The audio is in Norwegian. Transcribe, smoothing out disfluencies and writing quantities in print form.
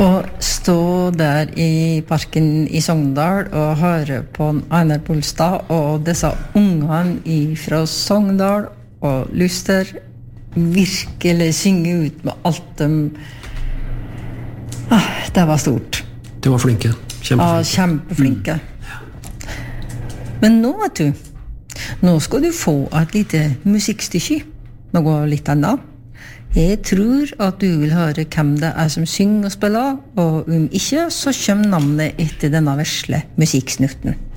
Og stå der i parken i Sogndal og høre på Einar Bolstad og disse ungene fra Sogndal og Luster virkelig synge ut med alt de... det var stort. De var flinke. Kjempeflinke. Kjempeflinke. Men nå, vet du, nå skal du få et lite musikkstykke. Noe litt annet. Jeg tror at du vil høre hvem det som synger og spiller, og om ikke, så kommer navnet etter denne vesle musikksnutten.